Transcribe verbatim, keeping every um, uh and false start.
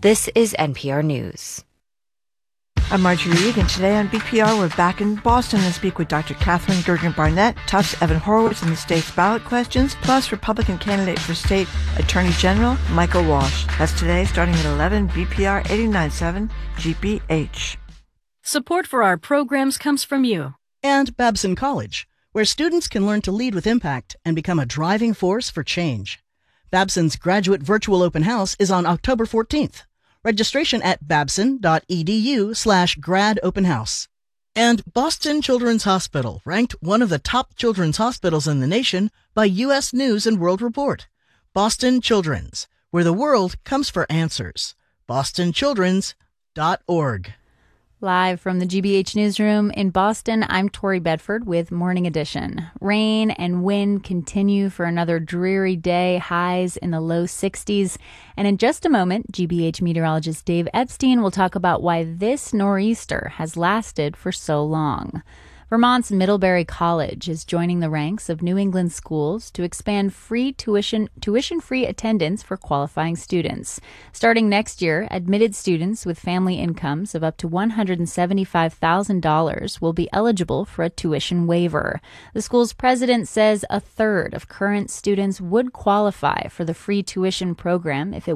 This is N P R News. I'm Marjorie Reed, and today on B P R, we're back in Boston to speak with Doctor Catherine Gergen Barnett, Tufts Evan Horowitz on the state's ballot questions, plus Republican candidate for state Attorney General Michael Walsh. That's today, starting at eleven, B P R eighty-nine point seven G B H. Support for our programs comes from you. And Babson College, where students can learn to lead with impact and become a driving force for change. Babson's graduate virtual open house is on October fourteenth. Registration at babson.edu slash grad open house. And Boston Children's Hospital, ranked one of the top children's hospitals in the nation by U S News and World Report. Boston Children's, where the world comes for answers. boston children's dot org. Live from the G B H newsroom in Boston, I'm Tori Bedford with Morning Edition. Rain and wind continue for another dreary day, highs in the low sixties. And in just a moment, G B H meteorologist Dave Epstein will talk about why this nor'easter has lasted for so long. Vermont's Middlebury College is joining the ranks of New England schools to expand free tuition, tuition-free attendance for qualifying students. Starting next year, admitted students with family incomes of up to one hundred seventy-five thousand dollars will be eligible for a tuition waiver. The school's president says a third of current students would qualify for the free tuition program if it